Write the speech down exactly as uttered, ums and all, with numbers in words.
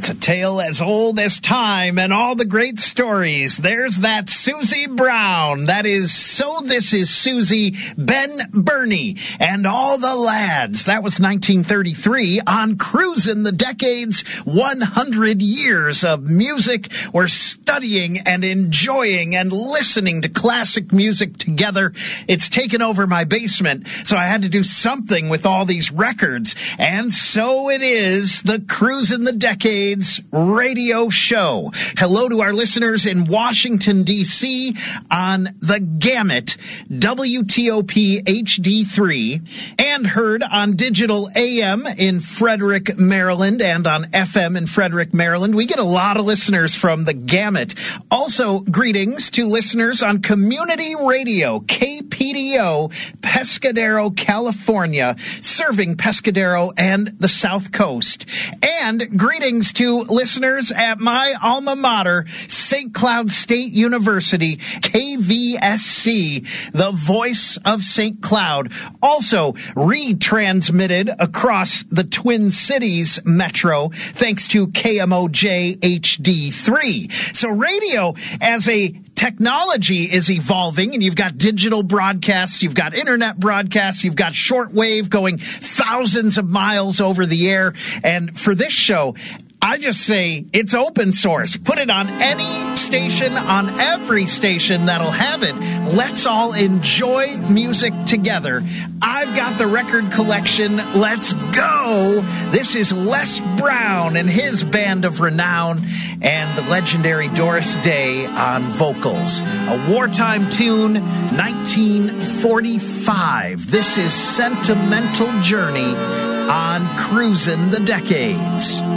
It's a tale as old as time and all the great stories. There's that Susie Brown. That is So This Is Susie, Ben Burney, and all the lads. That was nineteen thirty-three on Cruisin' the Decades, one hundred years of music. We're studying and enjoying and listening to classic music together. It's taken over my basement, so I had to do something with all these records. And so it is the Cruisin' the Decades radio show. Hello to our listeners in Washington, D C on the Gamut, W T O P H D three, and heard on digital A M in Frederick, Maryland, and on F M in Frederick, Maryland. We get a lot of listeners from the Gamut. Also, greetings to listeners on community radio, K P D O, Pescadero, California, serving Pescadero and the South Coast. And greetings to listeners at my alma mater, Saint Cloud State University, K V S C, the voice of Saint Cloud, also retransmitted across the Twin Cities metro, thanks to K M O J H D three. So radio as a technology is evolving, and you've got digital broadcasts, you've got internet broadcasts, you've got shortwave going thousands of miles over the air. And for this show, I just say it's open source. Put it on any station, on every station that'll have it. Let's all enjoy music together. I've got the record collection. Let's go. This is Les Brown and his band of renown, and the legendary Doris Day on vocals. A wartime tune, nineteen forty-five. This is Sentimental Journey on Cruisin' the Decades.